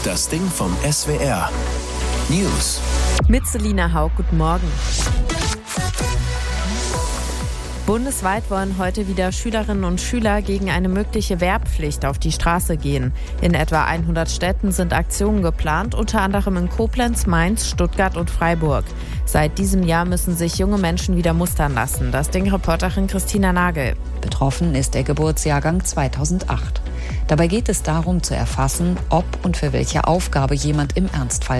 Das Ding vom SWR. News. Mit Selina Haug, guten Morgen. Bundesweit wollen heute wieder Schülerinnen und Schüler gegen eine mögliche Wehrpflicht auf die Straße gehen. In etwa 100 Städten sind Aktionen geplant, unter anderem in Koblenz, Mainz, Stuttgart und Freiburg. Seit diesem Jahr müssen sich junge Menschen wieder mustern lassen. Das Ding-Reporterin Christina Nagel. Betroffen ist der Geburtsjahrgang 2008. Dabei geht es darum zu erfassen, ob und für welche Aufgabe jemand im Ernstfall